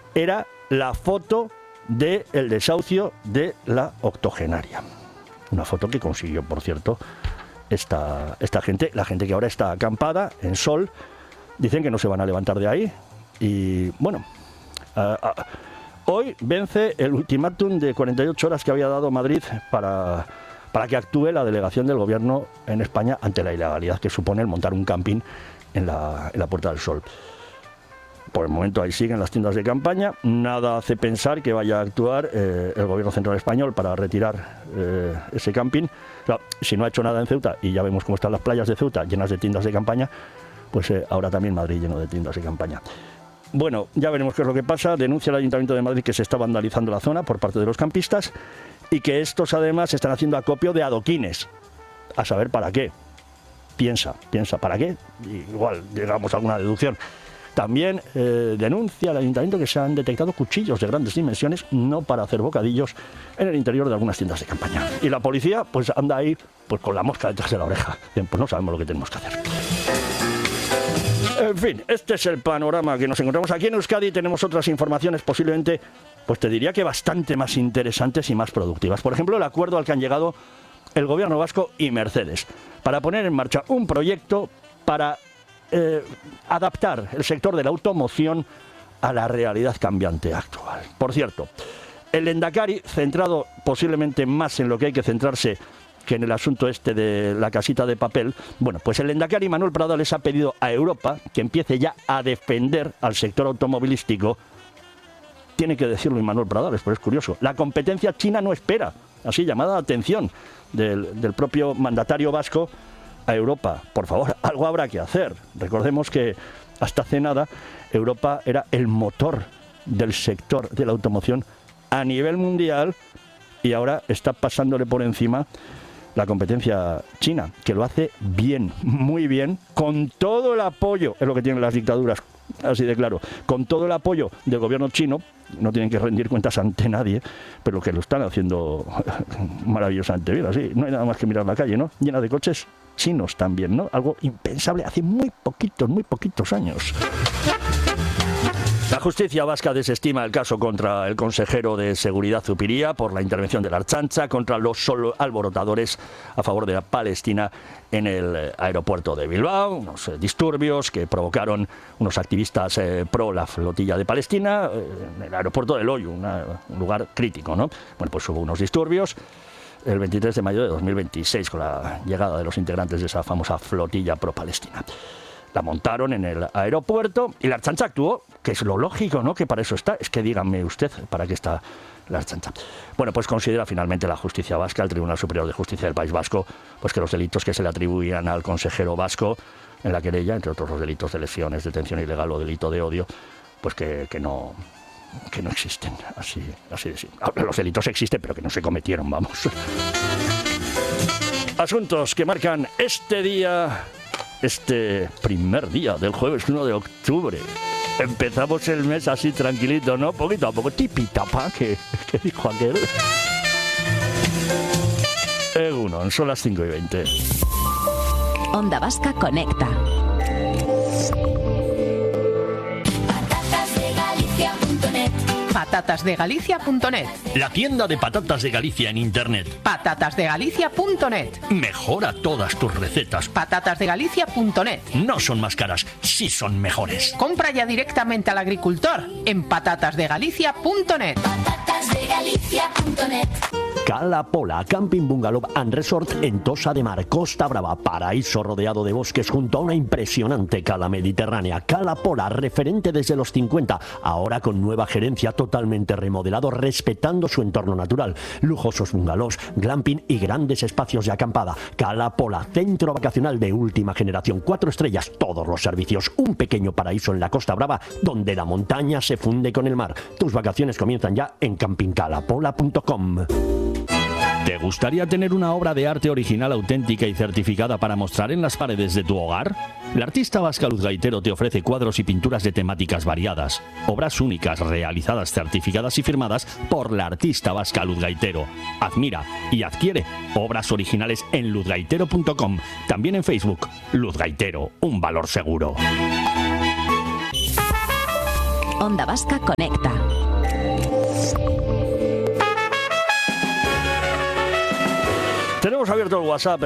era la foto del desahucio de la octogenaria. Una foto que consiguió, por cierto, esta gente, la gente que ahora está acampada en Sol. Dicen que no se van a levantar de ahí. Y bueno, hoy vence el ultimátum de 48 horas que había dado Madrid para que actúe la delegación del gobierno en España ante la ilegalidad que supone el montar un camping en la Puerta del Sol. Por el momento ahí siguen las tiendas de campaña. Nada hace pensar que vaya a actuar el gobierno central español para retirar ese camping. Claro, si no ha hecho nada en Ceuta, y ya vemos cómo están las playas de Ceuta llenas de tiendas de campaña, pues ahora también Madrid lleno de tiendas de campaña. Bueno, ya veremos qué es lo que pasa. Denuncia el Ayuntamiento de Madrid que se está vandalizando la zona por parte de los campistas y que estos además están haciendo acopio de adoquines. A saber para qué. Piensa, ¿para qué? Igual llegamos a alguna deducción. También denuncia el Ayuntamiento que se han detectado cuchillos de grandes dimensiones, no para hacer bocadillos, en el interior de algunas tiendas de campaña. Y la policía pues anda ahí pues con la mosca detrás de la oreja. Bien, pues no sabemos lo que tenemos que hacer. En fin, este es el panorama que nos encontramos aquí en Euskadi. Tenemos otras informaciones posiblemente, pues te diría que bastante más interesantes y más productivas. Por ejemplo, el acuerdo al que han llegado el gobierno vasco y Mercedes para poner en marcha un proyecto para adaptar el sector de la automoción a la realidad cambiante actual. Por cierto, el Lehendakari, centrado posiblemente más en lo que hay que centrarse que en el asunto este de la casita de papel, bueno, pues el Lehendakari Manuel Prada les ha pedido a Europa que empiece ya a defender al sector automovilístico. Tiene que decirlo Manuel Pradales, pero es curioso. La competencia china no espera. Así, llamada la atención del propio mandatario vasco a Europa. Por favor, algo habrá que hacer. Recordemos que hasta hace nada Europa era el motor del sector de la automoción a nivel mundial y ahora está pasándole por encima la competencia china, que lo hace bien, muy bien, con todo el apoyo, es lo que tienen las dictaduras, así de claro, con todo el apoyo del gobierno chino. No tienen que rendir cuentas ante nadie, pero que lo están haciendo maravillosamente bien, así. No hay nada más que mirar la calle, ¿no? Llena de coches chinos también, ¿no? Algo impensable hace muy poquitos años. La justicia vasca desestima el caso contra el consejero de Seguridad Zupiria por la intervención de la Ertzaintza contra los solo alborotadores a favor de la Palestina en el aeropuerto de Bilbao, unos disturbios que provocaron unos activistas pro la flotilla de Palestina en el aeropuerto de Loiu, un lugar crítico, ¿no? Bueno, pues hubo unos disturbios el 23 de mayo de 2026 con la llegada de los integrantes de esa famosa flotilla pro-Palestina. La montaron en el aeropuerto y la Ertzaintza actuó, que es lo lógico, ¿no? Que para eso está. Es que díganme usted para qué está la Ertzaintza. Bueno, pues considera finalmente la justicia vasca, el Tribunal Superior de Justicia del País Vasco, pues que los delitos que se le atribuían al consejero vasco en la querella, entre otros los delitos de lesiones, detención ilegal o delito de odio, pues que no existen. Así de simple. Los delitos existen, pero que no se cometieron, vamos. Asuntos que marcan este día. Este primer día del jueves 1 de octubre. Empezamos el mes así tranquilito, ¿no? Poquito a poco, tipitapa, que dijo aquel. Egunon, son las 5:20. Onda Vasca conecta. Patatasdegalicia.net. La tienda de patatas de Galicia en internet. Patatasdegalicia.net. Mejora todas tus recetas. Patatasdegalicia.net. No son más caras, sí son mejores. Compra ya directamente al agricultor en patatasdegalicia.net. Patatasdegalicia.net. Cala Pola, Camping Bungalow and Resort en Tossa de Mar, Costa Brava, paraíso rodeado de bosques junto a una impresionante cala mediterránea. Cala Pola, referente desde los 50, ahora con nueva gerencia, totalmente remodelado, respetando su entorno natural. Lujosos bungalows, glamping y grandes espacios de acampada. Cala Pola, centro vacacional de última generación, 4 estrellas, todos los servicios. Un pequeño paraíso en la Costa Brava, donde la montaña se funde con el mar. Tus vacaciones comienzan ya en campingcalapola.com. ¿Te gustaría tener una obra de arte original, auténtica y certificada para mostrar en las paredes de tu hogar? La artista vasca Luz Gaitero te ofrece cuadros y pinturas de temáticas variadas, obras únicas realizadas, certificadas y firmadas por la artista vasca Luz Gaitero. Admira y adquiere obras originales en luzgaitero.com, también en Facebook. Luz Gaitero, un valor seguro. Onda Vasca Conecta. Tenemos abierto el WhatsApp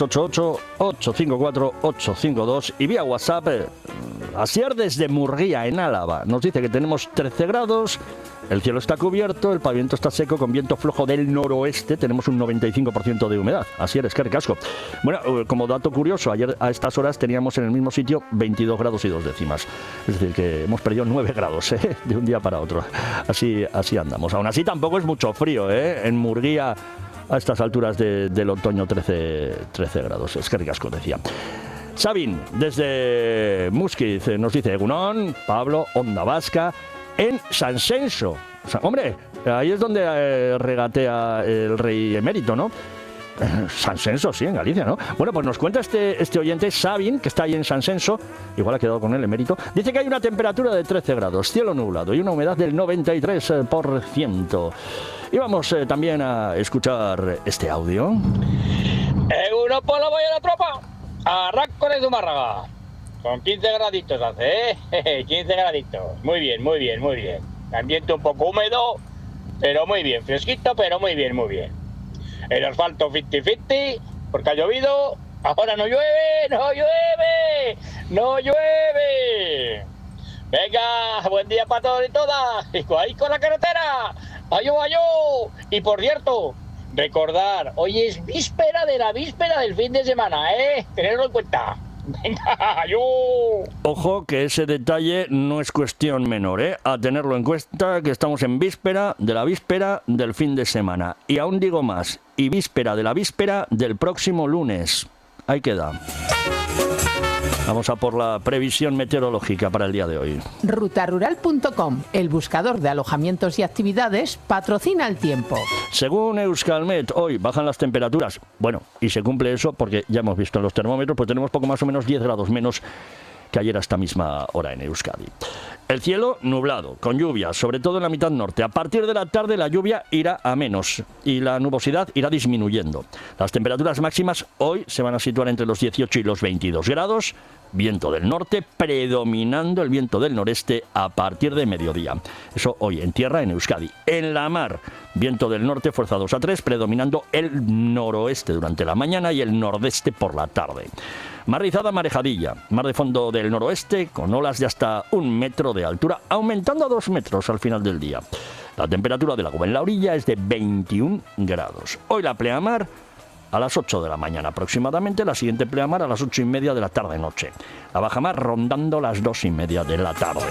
688-854-852 y vía WhatsApp Asier desde Murguía, en Álava. Nos dice que tenemos 13 grados, el cielo está cubierto, el pavimento está seco con viento flojo del noroeste, tenemos un 95% de humedad. Asier, es que ricasco. Bueno, como dato curioso, ayer a estas horas teníamos en el mismo sitio 22 grados y 2 décimas. Es decir, que hemos perdido 9 grados de un día para otro. Así andamos. Aún así tampoco es mucho frío, en Murguía. A estas alturas del otoño, 13 grados. Es que ricasco, decía. Sabin, desde Musquiz, nos dice Egunon, Pablo, Onda Vasca, en San Senso. Hombre, ahí es donde regatea el rey emérito, ¿no? San Senso, sí, en Galicia, ¿no? Bueno, pues nos cuenta este oyente, Sabin, que está ahí en San Senso, igual ha quedado con el emérito, dice que hay una temperatura de 13 grados, cielo nublado y una humedad del 93%. Y vamos también a escuchar este audio. Uno por la voy a la tropa. Arranco de Zumárraga. Con 15 graditos hace, 15 graditos. Muy bien, muy bien, muy bien. Ambiente un poco húmedo, pero muy bien. Fresquito, pero muy bien, muy bien. El asfalto 50-50, porque ha llovido. Ahora no llueve, no llueve, no llueve. Venga, buen día para todos y todas. Y ahí con la carretera. ¡Ayó, ayó! Y por cierto, recordar, hoy es víspera del fin de semana, Tenerlo en cuenta. ¡Venga, ayó! Ojo que ese detalle no es cuestión menor, A tenerlo en cuenta que estamos en víspera del fin de semana. Y aún digo más, y víspera de la víspera del próximo lunes. Ahí queda. Vamos a por la previsión meteorológica para el día de hoy. Rutarural.com, el buscador de alojamientos y actividades, patrocina el tiempo. Según Euskalmet, hoy bajan las temperaturas. Bueno, y se cumple eso porque ya hemos visto en los termómetros, pues tenemos poco más o menos 10 grados menos que ayer a esta misma hora en Euskadi. El cielo nublado, con lluvia, sobre todo en la mitad norte. A partir de la tarde la lluvia irá a menos y la nubosidad irá disminuyendo. Las temperaturas máximas hoy se van a situar entre los 18 y los 22 grados. Viento del norte, predominando el viento del noreste a partir de mediodía. Eso hoy en tierra, en Euskadi. En la mar, viento del norte, fuerza 2 a 3, predominando el noroeste durante la mañana y el nordeste por la tarde. Mar rizada, marejadilla, mar de fondo del noroeste, con olas de hasta 1 metro de altura, aumentando a 2 metros al final del día. La temperatura del agua en la orilla es de 21 grados. Hoy la pleamar a las 8 de la mañana aproximadamente, la siguiente pleamar a las 8:30 de la tarde-noche. La bajamar rondando las 2:30 de la tarde.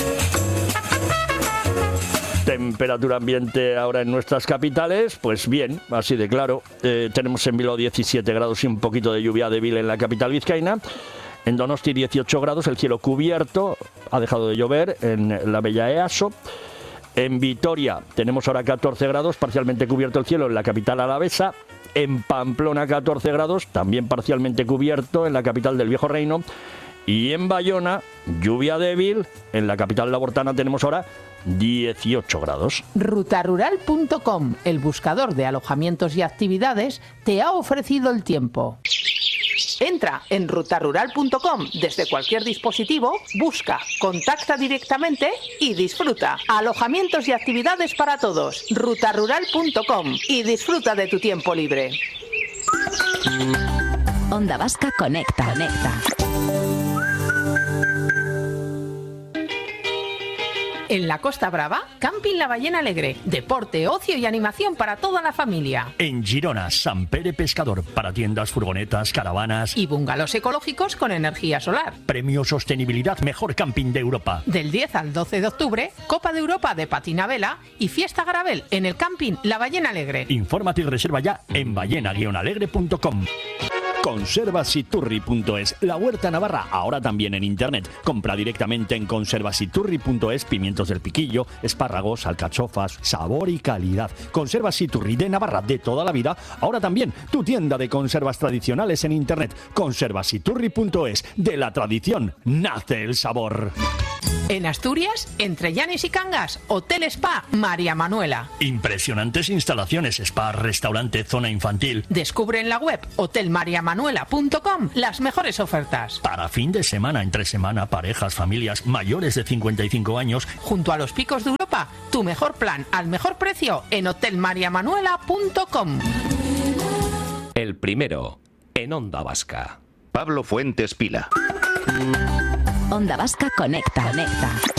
Temperatura ambiente ahora en nuestras capitales, pues bien, así de claro. Tenemos en Bilbao 17 grados y un poquito de lluvia débil en la capital vizcaína. En Donosti 18 grados, el cielo cubierto, ha dejado de llover en la bella Easo. En Vitoria tenemos ahora 14 grados, parcialmente cubierto el cielo en la capital alavesa. En Pamplona 14 grados, también parcialmente cubierto en la capital del Viejo Reino. Y en Bayona, lluvia débil, en la capital labortana tenemos ahora 18 grados. Rutarural.com, el buscador de alojamientos y actividades, te ha ofrecido el tiempo. Entra en rutarural.com desde cualquier dispositivo, busca, contacta directamente y disfruta. Alojamientos y actividades para todos. Rutarural.com y disfruta de tu tiempo libre. Onda Vasca Conecta. En la Costa Brava, Camping La Ballena Alegre. Deporte, ocio y animación para toda la familia. En Girona, Sant Pere Pescador, para tiendas, furgonetas, caravanas y bungalows ecológicos con energía solar. Premio Sostenibilidad Mejor Camping de Europa. Del 10 al 12 de octubre, Copa de Europa de patina vela y fiesta Garabel en el Camping La Ballena Alegre. Infórmate y reserva ya en ballena-alegre.com. Conservasiturri.es, la huerta navarra, ahora también en internet. Compra directamente en conservasiturri.es pimientos del piquillo, espárragos, alcachofas, sabor y calidad. Conservasiturri de Navarra de toda la vida, ahora también tu tienda de conservas tradicionales en internet. Conservasiturri.es, de la tradición nace el sabor. En Asturias, entre Llanes y Cangas, Hotel Spa María Manuela. Impresionantes instalaciones, spa, restaurante, zona infantil. Descubre en la web hotelmariamanuela.com las mejores ofertas. Para fin de semana, entre semana, parejas, familias mayores de 55 años. Junto a los picos de Europa, tu mejor plan al mejor precio en hotelmariamanuela.com. El primero, en Onda Vasca. Pablo Fuentes Pila. Onda Vasca Conecta.